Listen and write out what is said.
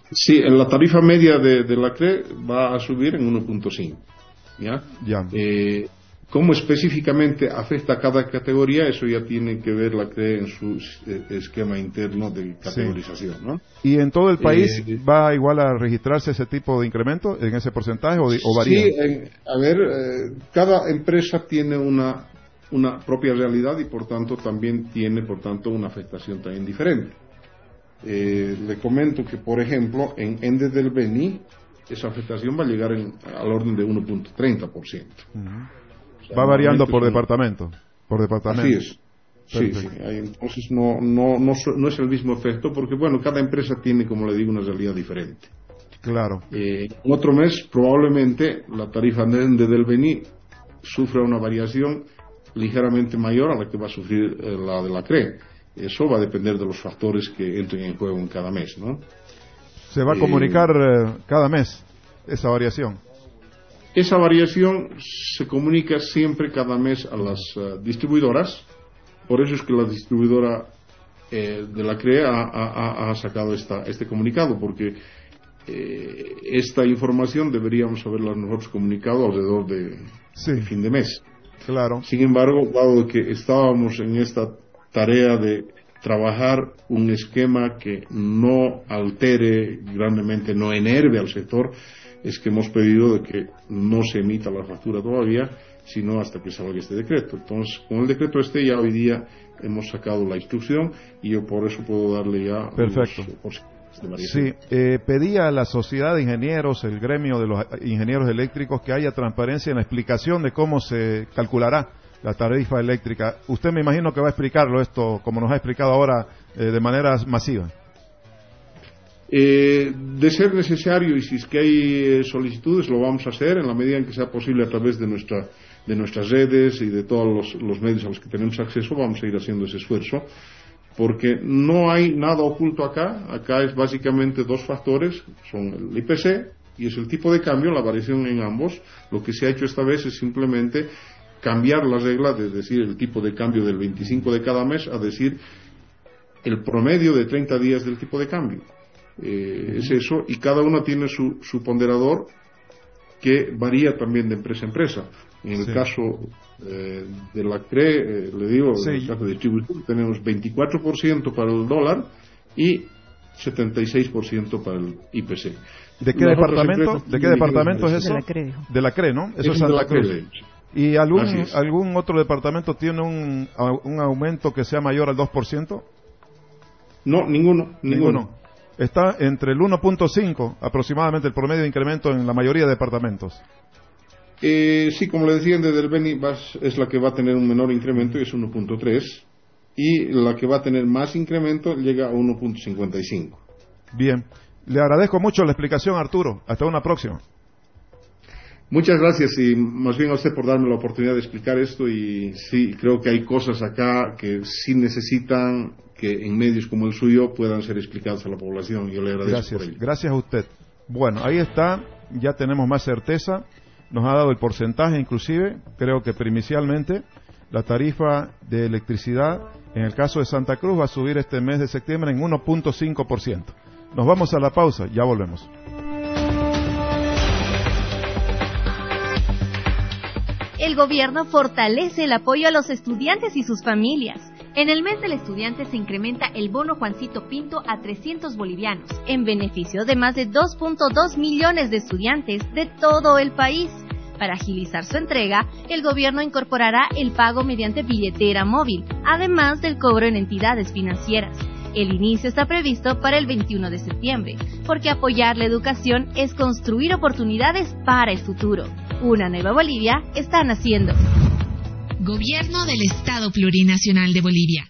Sí, en la tarifa media de la CRE va a subir en 1.5. ¿Ya? Ya. ¿Cómo específicamente afecta a cada categoría? Eso ya tiene que ver la CRE en su esquema interno de categorización, sí. ¿no? ¿Y en todo el país va igual a registrarse ese tipo de incremento en ese porcentaje o varía? Sí, cada empresa tiene una propia realidad y por tanto también tiene una afectación también diferente. Le comento que, por ejemplo, en Ende del Beni esa afectación va a llegar al orden de 1.30%. O sea, va variando por departamento. Así es. Sí. Entonces no es el mismo efecto porque, bueno, cada empresa tiene, como le digo, una realidad diferente. Claro. En otro mes probablemente la tarifa de Ende del Beni sufra una variación ligeramente mayor a la que va a sufrir la de la CRE. Eso va a depender de los factores que entren en juego en cada mes, ¿no? ¿Se va a comunicar cada mes esa variación? Esa variación se comunica siempre cada mes a las distribuidoras. Por eso es que la distribuidora de la CRE ha sacado este comunicado, porque esta información deberíamos haberla nosotros comunicado alrededor de fin de mes. Claro. Sin embargo, dado que estábamos en esta tarea de trabajar un esquema que no altere grandemente, no enerve al sector, es que hemos pedido de que no se emita la factura todavía, sino hasta que salga este decreto. Entonces, con el decreto ya hoy día hemos sacado la instrucción y yo por eso puedo darle ya. Perfecto. Sí, pedía a la sociedad de ingenieros, el gremio de los ingenieros eléctricos, que haya transparencia en la explicación de cómo se calculará la tarifa eléctrica. Usted me imagino que va a explicarlo esto, como nos ha explicado ahora, de manera masiva. De ser necesario, y si es que hay solicitudes, lo vamos a hacer en la medida en que sea posible a través de nuestras redes y de todos los medios a los que tenemos acceso. Vamos a ir haciendo ese esfuerzo, porque no hay nada oculto acá. Acá es básicamente dos factores, son el IPC y es el tipo de cambio, la variación en ambos. Lo que se ha hecho esta vez es simplemente cambiar la regla de decir el tipo de cambio del 25 de cada mes a decir el promedio de 30 días del tipo de cambio. Es eso, y cada uno tiene su ponderador que varía también de empresa a empresa. En el caso de la CRE, le digo, en el caso de distribución, tenemos 24% para el dólar y 76% para el IPC. ¿De qué departamento es eso? De la CRE, ¿no? Eso es Santa Cruz. ¿Y algún otro departamento tiene un aumento que sea mayor al 2%? No, ninguno. Está entre el 1.5 aproximadamente el promedio de incremento en la mayoría de departamentos. Sí, como le decía, desde el Beni es la que va a tener un menor incremento y es 1.3, y la que va a tener más incremento llega a 1.55. Bien, le agradezco mucho la explicación, Arturo. Hasta una próxima. Muchas gracias, y más bien a usted por darme la oportunidad de explicar esto. Y sí, creo que hay cosas acá que sí necesitan que en medios como el suyo puedan ser explicadas a la población. Yo le agradezco por ello. Gracias a usted. Bueno, ahí está, ya tenemos más certeza. Nos ha dado el porcentaje, inclusive, creo que primicialmente, la tarifa de electricidad, en el caso de Santa Cruz, va a subir este mes de septiembre en 1.5%. Nos vamos a la pausa, ya volvemos. El gobierno fortalece el apoyo a los estudiantes y sus familias. En el mes del estudiante se incrementa el bono Juancito Pinto a 300 bolivianos, en beneficio de más de 2.2 millones de estudiantes de todo el país. Para agilizar su entrega, el gobierno incorporará el pago mediante billetera móvil, además del cobro en entidades financieras. El inicio está previsto para el 21 de septiembre, porque apoyar la educación es construir oportunidades para el futuro. Una nueva Bolivia está naciendo. Gobierno del Estado Plurinacional de Bolivia.